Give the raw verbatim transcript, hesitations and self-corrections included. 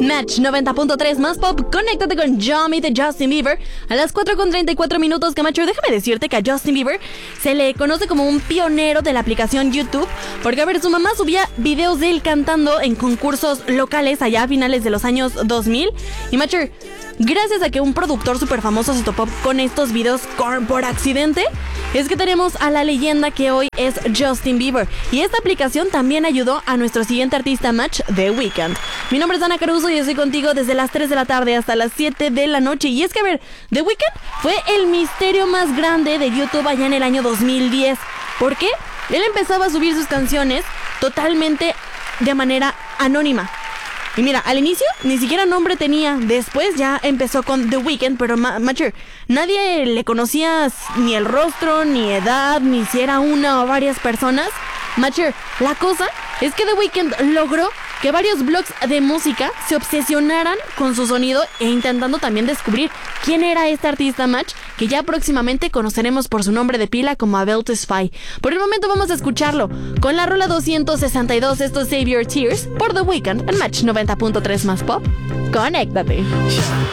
Match noventa punto tres más pop, conéctate con Yummy de Justin Bieber a las cuatro con treinta y cuatro minutos. Camacho, déjame decirte que a Justin Bieber se le conoce como un pionero de la aplicación YouTube, porque a ver, su mamá subía videos de él cantando en concursos locales allá a finales de los años dos mil. Y Macho, gracias a que un productor súper famoso se topó con estos videos por accidente, es que tenemos a la leyenda que hoy es Justin Bieber. Y esta aplicación también ayudó a nuestro siguiente artista Match, The Weeknd. Mi nombre es Ana Caruso y estoy contigo desde las tres de la tarde hasta las siete de la noche. Y es que a ver, The Weeknd fue el misterio más grande de YouTube allá en el año dos mil diez. ¿Por qué? Él empezaba a subir sus canciones totalmente de manera anónima. Y mira, al inicio ni siquiera nombre tenía. Después ya empezó con The Weeknd, pero ma- Macher, nadie le conocía ni el rostro, ni edad, ni si era una o varias personas. Macher, la cosa es que The Weeknd logró que varios blogs de música se obsesionaran con su sonido e intentando también descubrir quién era este artista Match, que ya próximamente conoceremos por su nombre de pila como Abel Tesfaye. Por el momento vamos a escucharlo con la rola doscientos sesenta y dos, esto es Save Your Tears por The Weeknd en Match noventa punto tres más pop. Conéctate.